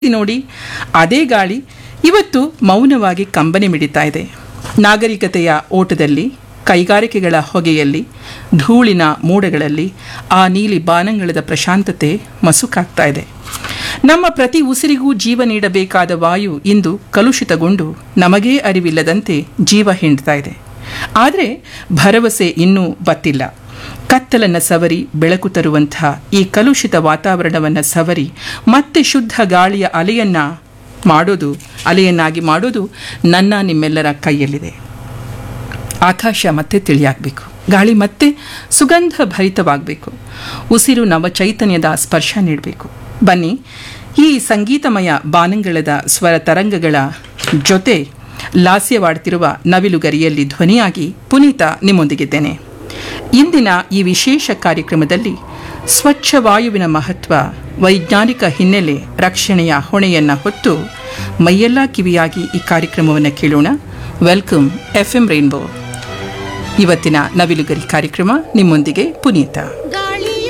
ನೋಡಿ ಅದೇ ಗಾಳಿ ಇವತ್ತು ಮೌನವಾಗಿ ಕಂಬನಿ ಮಿಡಿತಾ ಇದೆ. ನಾಗರಿಕತೆಯ ಓಟದಲ್ಲಿ, ಕೈಗಾರಿಕೆಗಳ ಹೊಗೆಯಲ್ಲಿ, ಧೂಳಿನ ಮೋಡಗಳಲ್ಲಿ ಆ ನೀಲಿ ಬಾನಂಗಳದ ಪ್ರಶಾಂತತೆ ಮಸುಕಾಗ್ತಾ ಇದೆ. ನಮ್ಮ ಪ್ರತಿ ಉಸಿರಿಗೂ ಜೀವ ನೀಡಬೇಕಾದ ವಾಯು ಇಂದು ಕಲುಷಿತಗೊಂಡು ನಮಗೇ ಅರಿವಿಲ್ಲದಂತೆ ಜೀವ ಹಿಂಡ್ತಾ ಇದೆ. ಆದರೆ ಭರವಸೆ ಇನ್ನೂ ಬತ್ತಿಲ್ಲ. ಕತ್ತಲನ್ನು ಸವರಿ ಬೆಳಕು ತರುವಂಥ ಈ ಕಲುಷಿತ ವಾತಾವರಣವನ್ನು ಸವರಿ ಮತ್ತೆ ಶುದ್ಧ ಗಾಳಿಯ ಅಲೆಯನ್ನಾಗಿ ಮಾಡೋದು ನನ್ನ ನಿಮ್ಮೆಲ್ಲರ ಕೈಯಲ್ಲಿದೆ. ಆಕಾಶ ಮತ್ತೆ ತಿಳಿಯಾಗಬೇಕು, ಗಾಳಿ ಮತ್ತೆ ಸುಗಂಧ ಭರಿತವಾಗಬೇಕು, ಉಸಿರು ನವ ಚೈತನ್ಯದ ಸ್ಪರ್ಶ ನೀಡಬೇಕು. ಬನ್ನಿ, ಈ ಸಂಗೀತಮಯ ಬಾನಂಗಳದ ಸ್ವರ ತರಂಗಗಳ ಜೊತೆ ಲಾಸ್ಯವಾಡ್ತಿರುವ ನವಿಲುಗರಿಯಲ್ಲಿ ಧ್ವನಿಯಾಗಿ ಪುನೀತ ನಿಮ್ಮೊಂದಿಗಿದ್ದೇನೆ. ಇಂದಿನ ಈ ವಿಶೇಷ ಕಾರ್ಯಕ್ರಮದಲ್ಲಿ ಸ್ವಚ್ಛ ವಾಯುವಿನ ಮಹತ್ವ, ವೈಜ್ಞಾನಿಕ ಹಿನ್ನೆಲೆ, ರಕ್ಷಣೆಯ ಹೊಣೆಯನ್ನು ಹೊತ್ತು ಮೈಯೆಲ್ಲ ಕಿವಿಯಾಗಿ ಈ ಕಾರ್ಯಕ್ರಮವನ್ನು ಕೇಳೋಣ. Welcome FM rainbow. ಇವತ್ತಿನ ನವಿಲುಗರಿ ಕಾರ್ಯಕ್ರಮ ನಿಮ್ಮೊಂದಿಗೆ ಪುನೀತ.